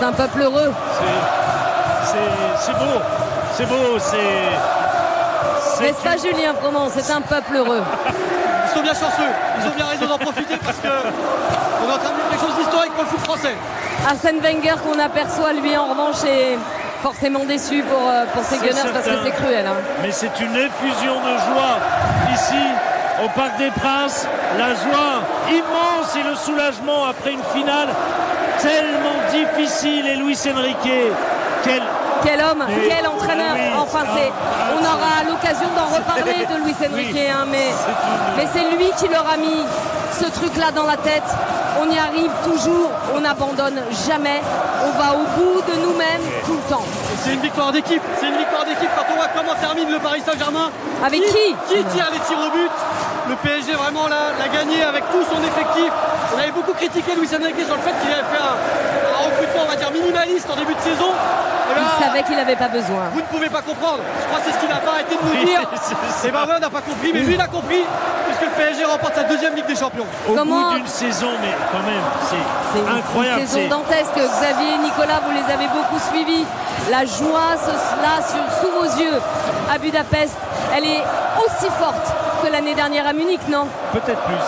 C'est un peuple heureux. C'est beau. C'est beau. N'est-ce pas, Julien Froment? C'est un peuple heureux. Ils sont bien chanceux. Ils ont bien raison d'en profiter parce qu'on est en train de vivre quelque chose d'historique pour le foot français. Arsène Wenger, qu'on aperçoit, lui, en revanche, est forcément déçu pour ses Gunners parce que c'est cruel. Hein. Mais c'est une effusion de joie ici au Parc des Princes. La joie immense et le soulagement après une finale tellement difficile. Et Luis Enrique, quel homme, quel entraîneur. Enfin, on aura l'occasion d'en reparler de Luis Enrique, hein, mais c'est lui qui leur a mis ce truc-là dans la tête. On y arrive toujours, on n'abandonne jamais, on va au bout de nous-mêmes tout le temps. C'est une victoire d'équipe, quand on voit comment termine le Paris Saint-Germain. Avec qui tire les tirs au but. Le PSG vraiment l'a gagné avec tout son effectif. On avait beaucoup critiqué Luis Enrique sur le fait qu'il avait fait un recrutement, on va dire, minimaliste en début de saison. Il savait qu'il n'avait pas besoin. Vous ne pouvez pas comprendre. Je crois que c'est ce qu'il n'a pas arrêté de nous dire. Et ben ouais, on n'a pas compris, mais lui il a compris, puisque le PSG remporte sa deuxième Ligue des Champions. Au bout d'une saison, mais quand même, c'est incroyable. Une saison dantesque. Xavier et Nicolas, vous les avez beaucoup suivis. La joie, là, sous vos yeux, à Budapest, elle est aussi forte que l'année dernière à Munich, non? Peut-être plus.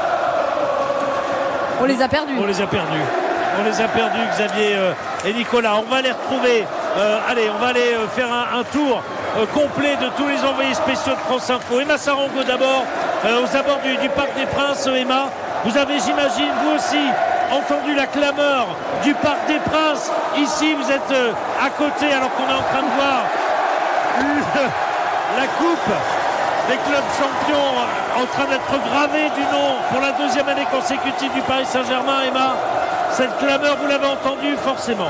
On les a perdus. On les a perdus, Xavier et Nicolas. On va les retrouver. Allez, on va aller faire un tour complet de tous les envoyés spéciaux de France Info. Emma Sarango d'abord, aux abords du Parc des Princes. Emma, vous avez, j'imagine, vous aussi, entendu la clameur du Parc des Princes. Ici, vous êtes à côté, alors qu'on est en train de voir la coupe des clubs champions en train d'être gravée du nom pour la deuxième année consécutive du Paris Saint-Germain. Emma, cette clameur, vous l'avez entendue forcément.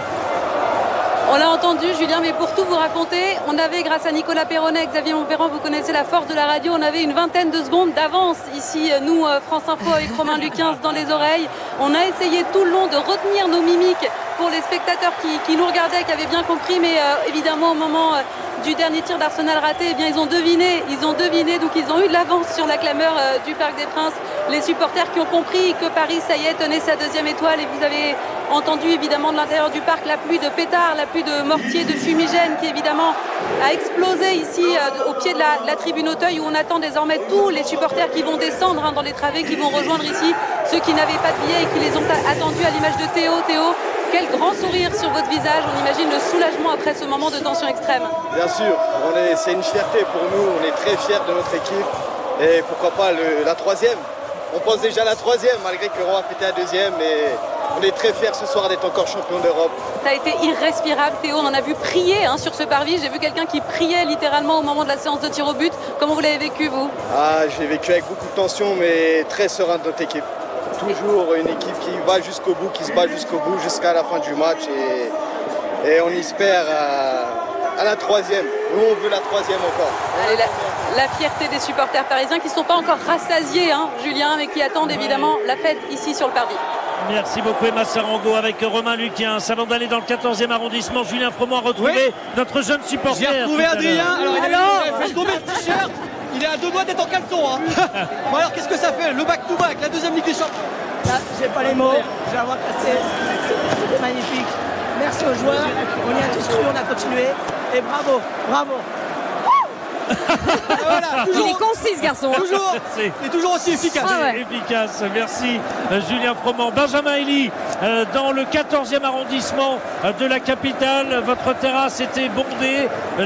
On l'a entendu, Julien, mais pour tout vous raconter, on avait, grâce à Nicolas Perronnet, Xavier Montferrand, vous connaissez la force de la radio, on avait une vingtaine de secondes d'avance ici, nous, France Info, avec Romain Luquin dans les oreilles. On a essayé tout le long de retenir nos mimiques pour les spectateurs qui nous regardaient, qui avaient bien compris, mais évidemment, au moment du dernier tir d'Arsenal raté, eh bien, ils ont deviné, donc ils ont eu de l'avance sur la clameur du Parc des Princes. Les supporters qui ont compris que Paris, ça y est, tenait sa deuxième étoile, et vous avez entendu évidemment de l'intérieur du parc la pluie de pétards, la pluie de mortiers, de fumigènes qui évidemment a explosé ici au pied de la tribune Auteuil, où on attend désormais tous les supporters qui vont descendre dans les travées, qui vont rejoindre ici ceux qui n'avaient pas de billets et qui les ont attendus à l'image de Théo. Théo, quel grand sourire sur votre visage, on imagine le soulagement après ce moment de tension extrême. Bien sûr, c'est une fierté pour nous, on est très fiers de notre équipe et pourquoi pas la troisième. On pense déjà à la troisième malgré que Rouen a fêté la deuxième, et on est très fiers ce soir d'être encore champion d'Europe. Ça a été irrespirable, Théo, on en a vu prier sur ce parvis. J'ai vu quelqu'un qui priait littéralement au moment de la séance de tir au but. Comment vous l'avez vécu, vous? J'ai vécu avec beaucoup de tension, mais très serein de notre équipe. Toujours une équipe qui va jusqu'au bout, qui se bat jusqu'au bout, jusqu'à la fin du match, et on espère à la troisième. Nous, on veut la troisième encore. Allez, la fierté des supporters parisiens qui ne sont pas encore rassasiés, Julien, mais qui attendent évidemment la fête ici sur le parvis. Merci beaucoup Emma Sarango avec Romain Luquin. Avant d'aller dans le 14e arrondissement, Julien Froment a retrouvé notre jeune supporter. J'ai retrouvé Adrien. Alors, il a fait tomber le t-shirt. Il est à 2 doigts d'être en caleçon. Bon, alors qu'est-ce que ça fait? Le back-to-back, la deuxième Ligue des Champions. Là, j'ai pas les mots. Je vais avoir passé. C'était magnifique. Merci aux joueurs. On y a tous cru, on a continué. Et bravo, bravo. Voilà, il est concis ce garçon. Toujours, il est toujours aussi efficace. Efficace, merci Julien Froment. Benjamin Elie, dans le 14e arrondissement de la capitale, votre terrasse était bondée.